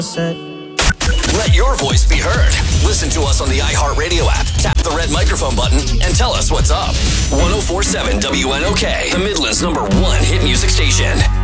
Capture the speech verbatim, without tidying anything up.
Let your voice be heard. Listen to us on the iHeartRadio app. Tap the red microphone button and tell us what's up. ten forty-seven W N O K, the Midland's number one hit music station.